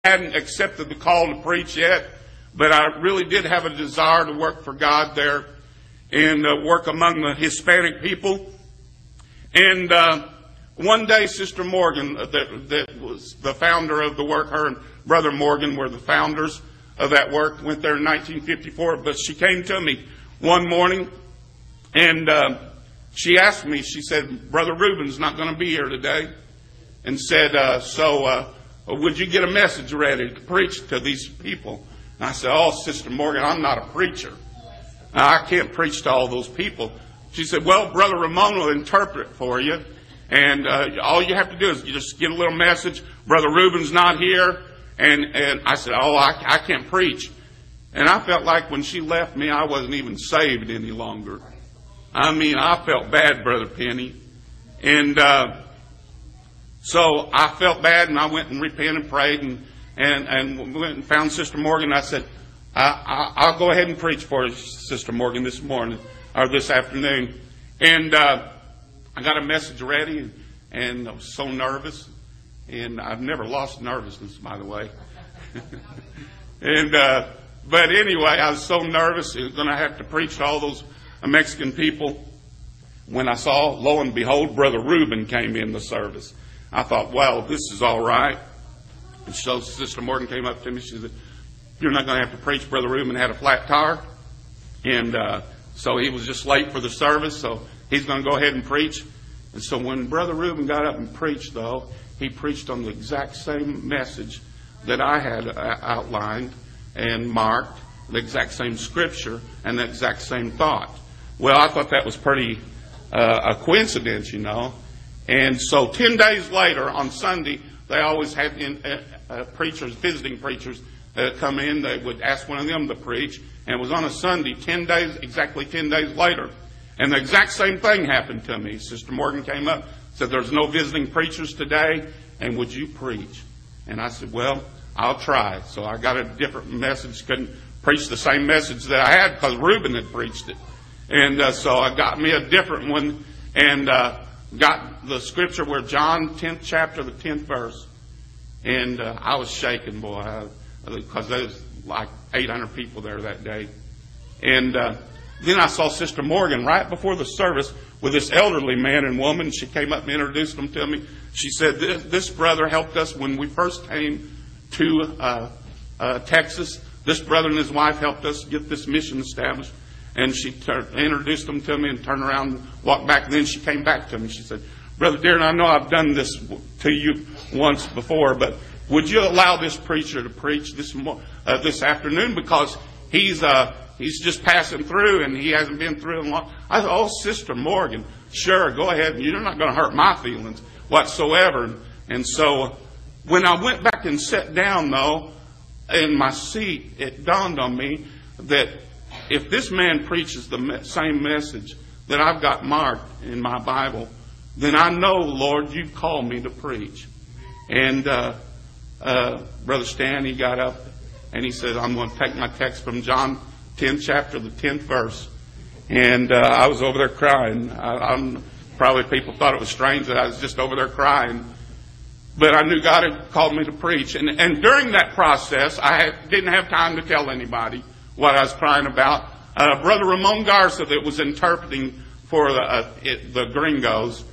hadn't accepted the call to preach yet, but I really did have a desire to work for God there and work among the Hispanic people. And one day, Sister Morgan, that was the founder of the work, her and Brother Morgan were the founders of that work, went there in 1954. But she came to me one morning and she asked me, she said, Brother Reuben's not going to be here today. And said, would you get a message ready to preach to these people? And I said, oh, Sister Morgan, I'm not a preacher. I can't preach to all those people. She said, well, Brother Ramon will interpret for you. And all you have to do is you just get a little message. Brother Reuben's not here. And I said, oh, I can't preach. And I felt like when she left me, I wasn't even saved any longer. I mean, I felt bad, Brother Penny. And so I felt bad, and I went and repented and prayed and went and found Sister Morgan. I said, I'll go ahead and preach for you, Sister Morgan, this morning or this afternoon. And I got a message ready, and I was so nervous. And I've never lost nervousness, by the way. But anyway, I was so nervous. I was going to have to preach to all those Mexican people. When I saw, lo and behold, Brother Reuben came in the service. I thought, well, this is all right. And so Sister Morgan came up to me. She said, you're not going to have to preach. Brother Reuben had a flat tire. And so he was just late for the service. So he's going to go ahead and preach. And so when Brother Reuben got up and preached, though, he preached on the exact same message that I had outlined and marked, the exact same scripture and the exact same thought. Well, I thought that was pretty a coincidence, you know. And so 10 days later, on Sunday, they always had preachers, visiting preachers, come in. They would ask one of them to preach. And it was on a Sunday, exactly 10 days later. And the exact same thing happened to me. Sister Morgan came up, said, there's no visiting preachers today, and would you preach? And I said, well, I'll try. So I got a different message. Couldn't preach the same message that I had because Reuben had preached it. And so I got me a different one and got the scripture where John 10th chapter, the 10th verse. And I was shaking, boy, because there was like 800 people there that day. And then I saw Sister Morgan right before the service with this elderly man and woman. She came up and introduced them to me. She said, this brother helped us when we first came to Texas. This brother and his wife helped us get this mission established. And she introduced them to me and turned around and walked back. And then she came back to me. She said, Brother Darren, I know I've done this to you once before, but would you allow this preacher to preach this afternoon? Because he's just passing through and he hasn't been through in long. I said, oh, Sister Morgan, sure, go ahead. You're not going to hurt my feelings whatsoever. And so when I went back and sat down, though, in my seat, it dawned on me that if this man preaches the same message that I've got marked in my Bible, then I know, Lord, you've called me to preach. And Brother Stan, he got up and he said, I'm going to take my text from John 10th chapter, the 10th verse. And I was over there crying. Probably people thought it was strange that I was just over there crying. But I knew God had called me to preach. And during that process, I didn't have time to tell anybody what I was crying about. Brother Ramon Garza, that was interpreting for the gringos,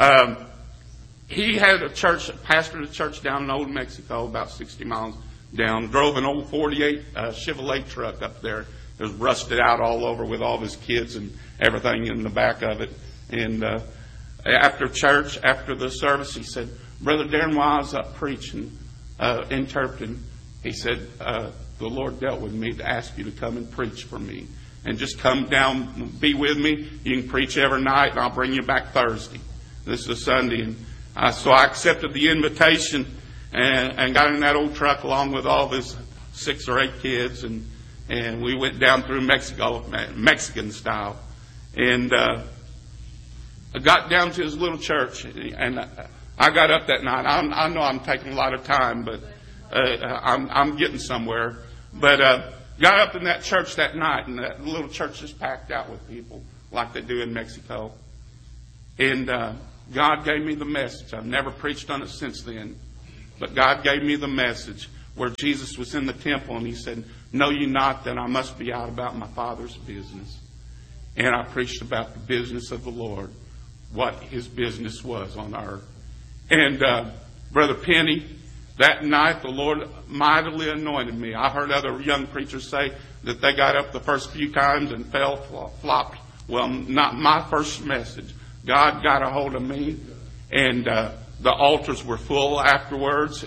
he had pastored a church down in Old Mexico, about 60 miles down, drove an old 48 Chevrolet truck up there. It was rusted out all over with all of his kids and everything in the back of it. And after church, after the service, he said, Brother Darren, while I was up preaching, interpreting, he said, the Lord dealt with me to ask you to come and preach for me. And just come down, be with me. You can preach every night, and I'll bring you back Thursday. This is a Sunday. And so I accepted the invitation and got in that old truck along with all of his 6 or 8 kids. And we went down through Mexico, Mexican style. And I got down to his little church. And I got up that night. I know I'm taking a lot of time, but I'm getting somewhere. But got up in that church that night, and that little church is packed out with people like they do in Mexico. And God gave me the message. I've never preached on it since then. But God gave me the message. where Jesus was in the temple, and he said, "Know ye not that I must be out about my Father's business?" And I preached about the business of the Lord, what his business was on earth. And Brother Penny, that night the Lord mightily anointed me. I heard other young preachers say that they got up the first few times and fell, flopped. Well, not my first message. God got a hold of me, and the altars were full afterwards,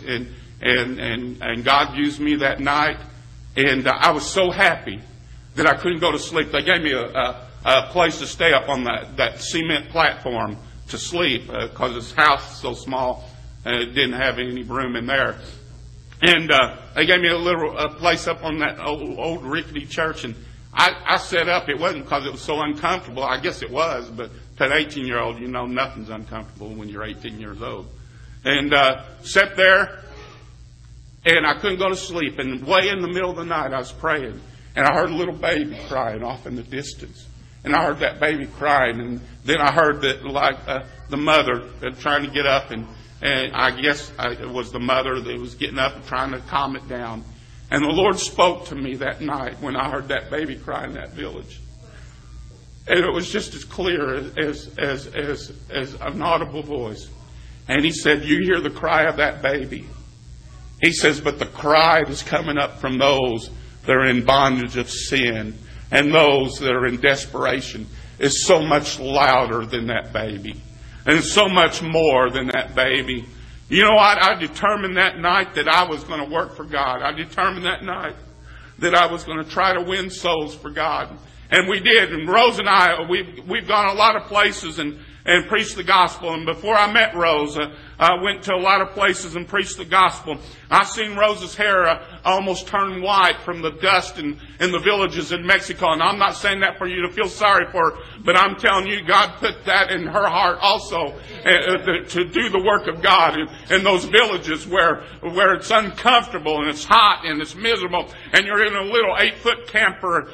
and God used me that night, and I was so happy that I couldn't go to sleep. They gave me a place to stay up on that cement platform to sleep because this house is so small and it didn't have any room in there. And they gave me a place up on that old rickety church, and I sat up. It wasn't because it was so uncomfortable. I guess it was, but to an 18-year-old, you know, nothing's uncomfortable when you're 18 years old. And sat there, and I couldn't go to sleep. And way in the middle of the night, I was praying, and I heard a little baby crying off in the distance. And I heard that baby crying, and then I heard that, like, the mother trying to get up, and I guess it was the mother that was getting up and trying to calm it down. And the Lord spoke to me that night when I heard that baby cry in that village. And it was just as clear as an audible voice. And he said, "You hear the cry of that baby." He says, "But the cry that's coming up from those that are in bondage of sin and those that are in desperation is so much louder than that baby. And so much more than that baby." You know what? I determined that night that I was going to work for God. I determined that night that I was going to try to win souls for God. And we did. And Rose and I, we've gone a lot of places and preached the gospel. And before I met Rose, I went to a lot of places and preached the gospel. I seen Rose's hair almost turn white from the dust in the villages in Mexico. And I'm not saying that for you to feel sorry for her, but I'm telling you, God put that in her heart also to do the work of God in those villages where it's uncomfortable and it's hot and it's miserable, and you're in a little 8-foot camper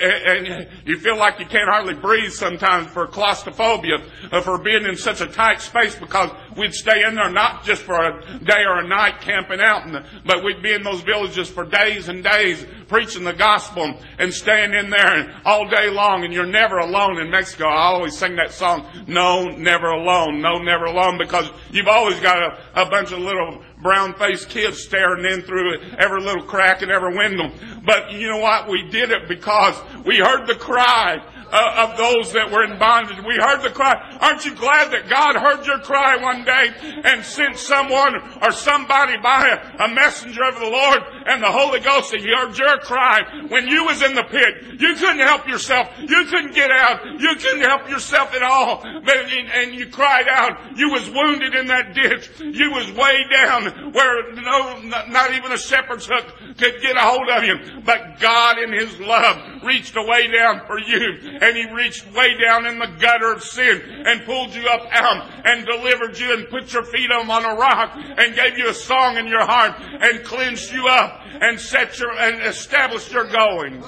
and you feel like you can't hardly breathe sometimes for claustrophobia, for being in such a tight space, because we'd stay in there not just for a day or a night camping out, but we'd be in those villages for days and days preaching the gospel and staying in there all day long. And you're never alone in Mexico. I always sing that song, "No, never alone. No, never alone," because you've always got a bunch of little brown-faced kids staring in through every little crack and every window. But you know what? We did it because we heard the cry of those that were in bondage. We heard the cry. Aren't you glad that God heard your cry one day and sent someone or somebody by a messenger of the Lord, and the Holy Ghost, that He heard your cry when you was in the pit? You couldn't help yourself. You couldn't get out. You couldn't help yourself at all. And you cried out. You was wounded in that ditch. You was way down where not even a shepherd's hook could get a hold of you. But God in His love reached way down for you. And He reached way down in the gutter of sin and pulled you up out and delivered you and put your feet on a rock and gave you a song in your heart and cleansed you up and and established your goings.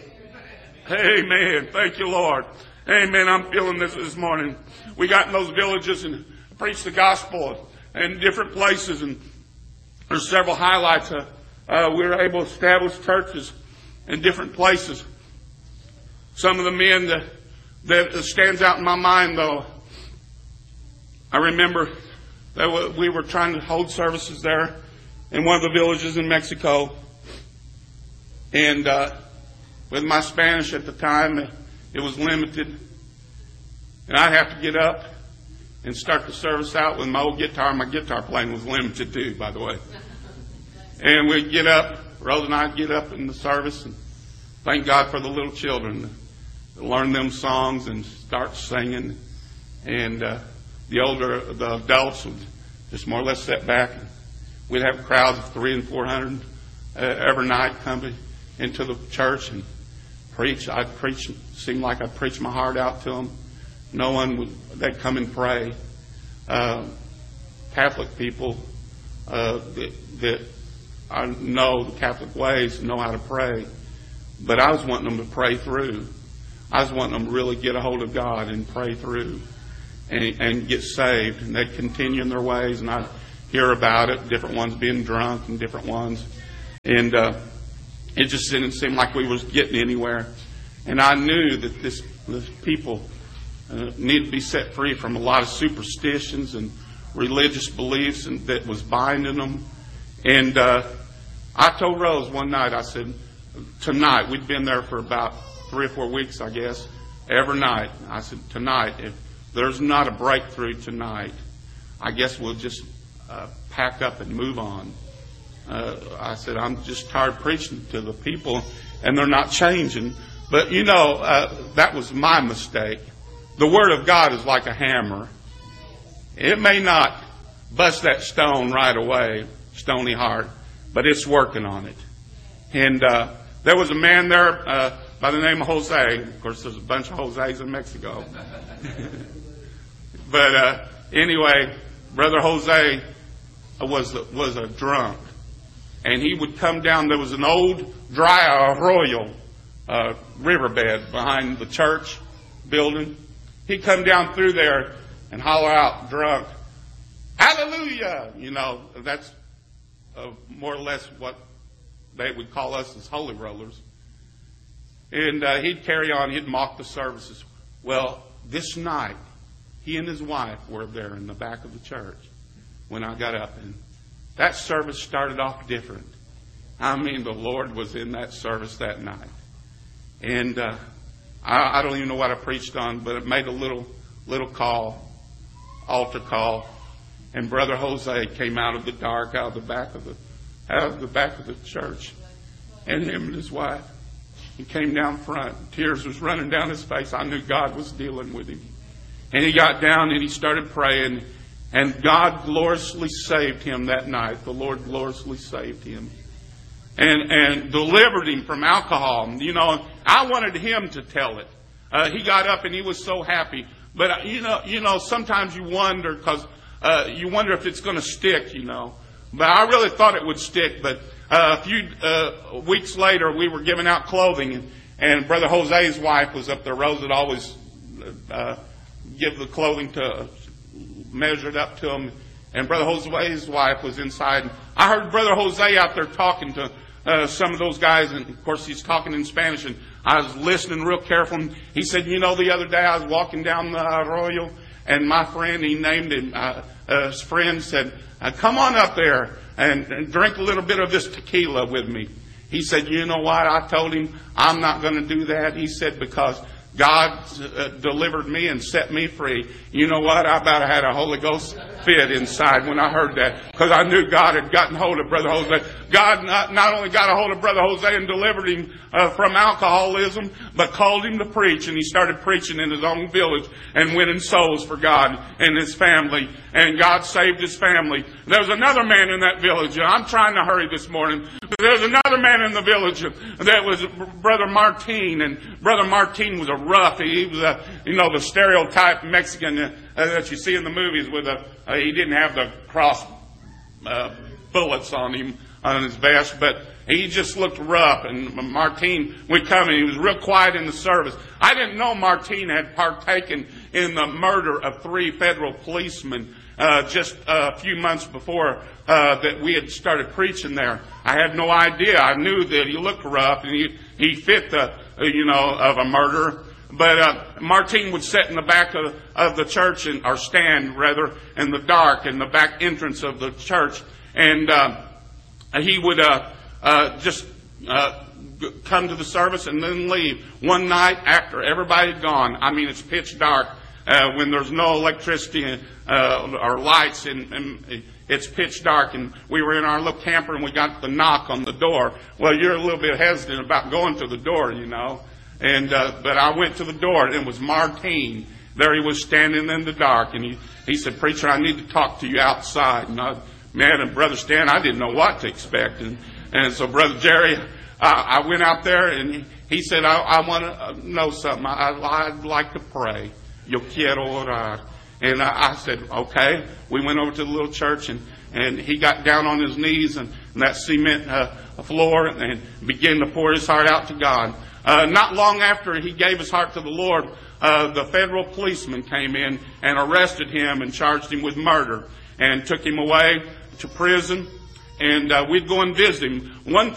Amen. Thank you, Lord. Amen. I'm feeling this morning. We got in those villages and preached the gospel in different places, and there's several highlights. We were able to establish churches in different places. Some of the men that stands out in my mind, though, I remember that we were trying to hold services there in one of the villages in Mexico. And with my Spanish at the time, it was limited. And I'd have to get up and start the service out with my old guitar. My guitar playing was limited too, by the way. And we'd get up, Rose and I'd get up in the service and thank God for the little children. Learn them songs and start singing. And the adults would just more or less sit back. We'd have crowds of 300 and 400 every night come into the church and preach. I'd preach, seemed like I'd preach my heart out to them. No one would, they'd come and pray. Catholic people that I know the Catholic ways, know how to pray. But I was wanting them to pray through. I was wanting them to really get a hold of God and pray through and get saved. And they'd continue in their ways, and I'd hear about it, different ones being drunk and different ones And it just didn't seem like we was getting anywhere. And I knew that this people needed to be set free from a lot of superstitions and religious beliefs and that was binding them. And I told Rose one night, I said, tonight, we'd been there for about 3 or 4 weeks, I guess, every night. I said, tonight, if there's not a breakthrough tonight, I guess we'll just pack up and move on. I said, I'm just tired of preaching to the people, and they're not changing. But, that was my mistake. The Word of God is like a hammer. It may not bust that stone right away, stony heart, but it's working on it. And there was a man there by the name of Jose. Of course, there's a bunch of Jose's in Mexico. But anyway, Brother Jose was a drunk. And he would come down. There was an old dry arroyo riverbed behind the church building. He'd come down through there and holler out drunk, "Hallelujah!" That's more or less what they would call us as holy rollers. And he'd carry on. He'd mock the services. Well, this night, he and his wife were there in the back of the church when I got up. And that service started off different. I mean, the Lord was in that service that night. And I don't even know what I preached on, but it made a little altar call. And Brother Jose came out of the dark, out of the back of the church. And him and his wife, he came down front. Tears was running down his face. I knew God was dealing with him. And he got down and he started praying. And God gloriously saved him that night. The Lord gloriously saved him. And delivered him from alcohol. I wanted him to tell it. He got up and he was so happy. But, sometimes you wonder because you wonder if it's going to stick, But I really thought it would stick. But a few weeks later, we were giving out clothing. And Brother Jose's wife was up there. Rose would always give the clothing measured up to him. And Brother Jose's wife was inside. I heard Brother Jose out there talking to some of those guys. And, of course, he's talking in Spanish. And I was listening real careful. And he said, the other day I was walking down the arroyo. And my friend, he named him, his friend said, come on up there and drink a little bit of this tequila with me. He said, you know what? I told him I'm not going to do that. He said, because God delivered me and set me free. You know what? I about had a Holy Ghost fit inside when I heard that, because I knew God had gotten hold of Brother Jose. God not only got a hold of Brother Jose and delivered him from alcoholism, but called him to preach. And he started preaching in his own village and winning souls for God and his family. And God saved his family. There was another man in that village. And I'm trying to hurry this morning. There was another man in the village that was Brother Martin. And Brother Martin was a rough. He was the stereotype Mexican that you see in the movies with he didn't have the cross bullets on him, on his vest, but he just looked rough. And Martin would come and he was real quiet in the service. I didn't know Martin had partaken in the murder of 3 federal policemen just a few months before that we had started preaching there. I had no idea. I knew that he looked rough and he fit of a murderer. But Martin would sit in the back of the church, or stand rather, in the dark in the back entrance of the church, and he would just come to the service and then leave. One night after everybody had gone, I mean it's pitch dark when there's no electricity or lights, and it's pitch dark, and we were in our little camper and we got the knock on the door. Well, you're a little bit hesitant about going to the door, And but I went to the door, and it was Martin. There he was standing in the dark, and he said, "Preacher, I need to talk to you outside." And and Brother Stan, I didn't know what to expect. And so Brother Jerry, I went out there, and he said, I want to know something. I'd like to pray. Yo quiero orar. And I said, okay. We went over to the little church, and he got down on his knees and that cement floor and began to pour his heart out to God. Not long after he gave his heart to the Lord, the federal policeman came in and arrested him and charged him with murder and took him away to prison. and we'd go and visit him. One